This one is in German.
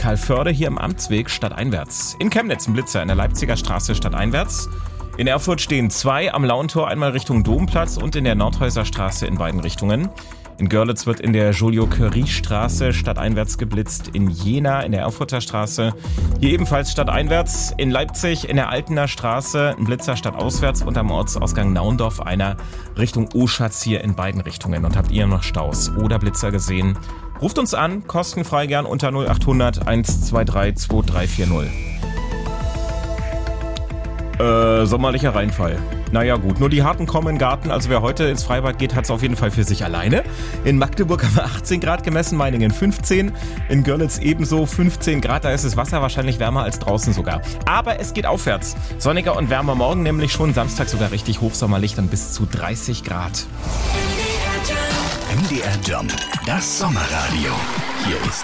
Kalförde hier im Amtsweg stadteinwärts. In Chemnitz ein Blitzer in der Leipziger Straße stadteinwärts. In Erfurt stehen 2 am Lauentor, einmal Richtung Domplatz und in der Nordhäuser Straße in beiden Richtungen. In Görlitz wird in der Joliot-Curie-Straße stadteinwärts geblitzt. In Jena in der Erfurter Straße hier ebenfalls stadteinwärts. In Leipzig in der Altener Straße ein Blitzer stadtauswärts und am Ortsausgang Naundorf einer Richtung Oschatz hier in beiden Richtungen. Und habt ihr noch Staus oder Blitzer gesehen? Ruft uns an, kostenfrei gern unter 0800 123 2340. Sommerlicher Reinfall. Naja gut, nur die Harten kommen in den Garten. Also wer heute ins Freibad geht, hat es auf jeden Fall für sich alleine. In Magdeburg haben wir 18 Grad gemessen, Meiningen 15. In Görlitz ebenso 15 Grad. Da ist das Wasser wahrscheinlich wärmer als draußen sogar. Aber es geht aufwärts. Sonniger und wärmer morgen, nämlich schon Samstag sogar richtig hochsommerlich, dann bis zu 30 Grad. MDR Jump, das Sommerradio. Hier ist